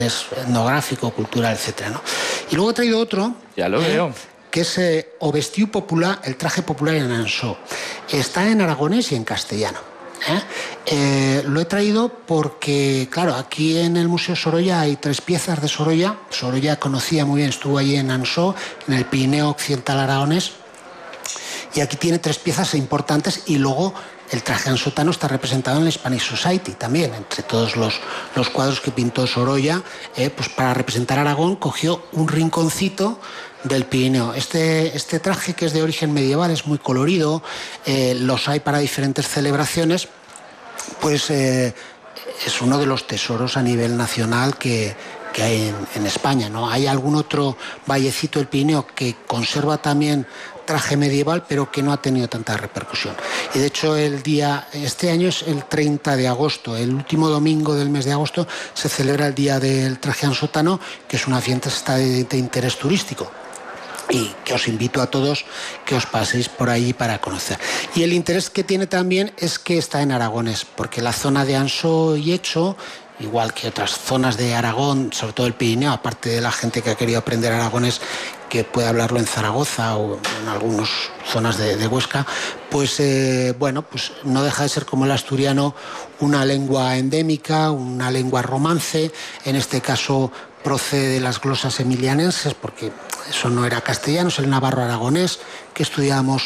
etnográfico, cultural, etcétera, ¿no? Y luego he traído otro. Ya lo veo. Que es O vestiu popular, el traje popular en Ansó. Está en aragonés y en castellano. Lo he traído porque, claro, aquí en el Museo Sorolla hay 3 piezas de Sorolla. Sorolla conocía muy bien, estuvo allí en Ansó, en el Pirineo Occidental aragonés. Y aquí tiene 3 piezas importantes y luego el traje ansotano está representado en la Spanish Society también, entre todos los cuadros que pintó Sorolla, pues para representar Aragón cogió un rinconcito del Pirineo. Este traje, que es de origen medieval, es muy colorido, los hay para diferentes celebraciones, pues es uno de los tesoros a nivel nacional que hay en España, ¿no? Hay algún otro vallecito del Pirineo que conserva también traje medieval, pero que no ha tenido tanta repercusión. Y de hecho este año es el 30 de agosto, el último domingo del mes de agosto se celebra el Día del Traje Ansotano, que es una fiesta de interés turístico. Y que os invito a todos que os paséis por ahí para conocer. Y el interés que tiene también es que está en aragonés, porque la zona de Ansó y Echo, igual que otras zonas de Aragón, sobre todo el Pirineo, aparte de la gente que ha querido aprender aragonés, que puede hablarlo en Zaragoza o en algunas zonas de Huesca, pues bueno, pues no deja de ser como el asturiano una lengua endémica, una lengua romance, en este caso procede de las glosas emilianenses, porque eso no era castellano, es el navarro aragonés que estudiábamos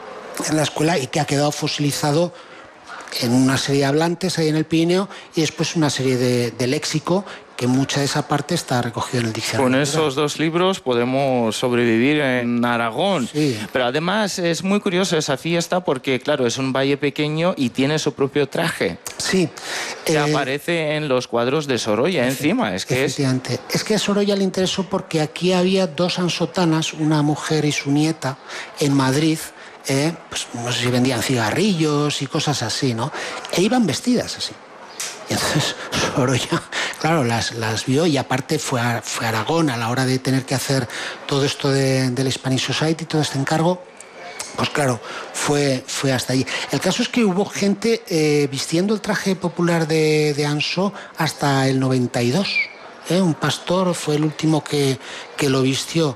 en la escuela y que ha quedado fosilizado en una serie de hablantes ahí en el Pirineo y después una serie de léxico, que mucha de esa parte está recogida en el diccionario. Con esos 2 libros podemos sobrevivir en Aragón. Sí. Pero además es muy curioso esa fiesta porque, claro, es un valle pequeño y tiene su propio traje. Sí. Que aparece en los cuadros de Sorolla encima. Efectivamente. Es que a Sorolla le interesó porque aquí había 2 ansotanas, una mujer y su nieta, en Madrid. Pues no sé si vendían cigarrillos y cosas así, ¿no? E iban vestidas así. Y entonces Sorolla, claro, las vio, y aparte fue a Aragón a la hora de tener que hacer todo esto del Spanish Society, todo este encargo. Pues claro, fue hasta allí. El caso es que hubo gente vistiendo el traje popular de Ansó hasta el 92. Un pastor fue el último que lo vistió.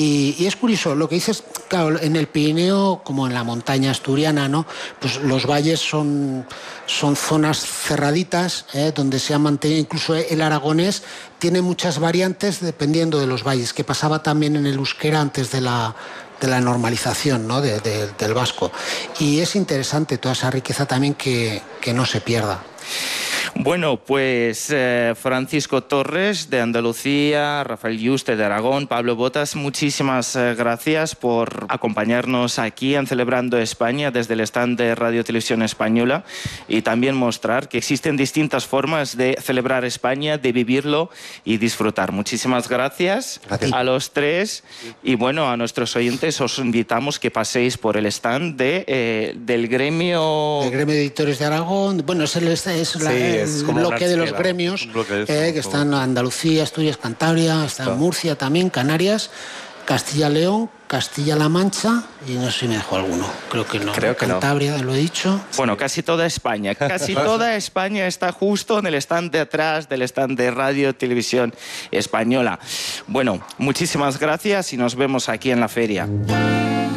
Y es curioso, lo que dices, claro, en el Pirineo, como en la montaña asturiana, ¿no? Pues los valles son zonas cerraditas, donde se ha mantenido, incluso el aragonés tiene muchas variantes dependiendo de los valles, que pasaba también en el euskera antes de la normalización, ¿no? del vasco. Y es interesante toda esa riqueza también que no se pierda. Bueno, pues Francisco Torres de Andalucía, Rafael Yuste de Aragón, Pablo Botas, muchísimas gracias por acompañarnos aquí en Celebrando España desde el stand de Radio Televisión Española y también mostrar que existen distintas formas de celebrar España, de vivirlo y disfrutar. Muchísimas gracias a los 3 y bueno, a nuestros oyentes os invitamos que paséis por el stand del gremio... El gremio de editores de Aragón, bueno, es el bloque de los gremios que están en Andalucía, Asturias, Cantabria, está en Murcia también, Canarias, Castilla-León, Castilla-La Mancha y no sé si me dejo alguno, creo que no. Cantabria, lo he dicho. Bueno, casi toda España, toda España está justo en el stand de atrás del stand de Radio Televisión Española. Bueno, muchísimas gracias y nos vemos aquí en la feria.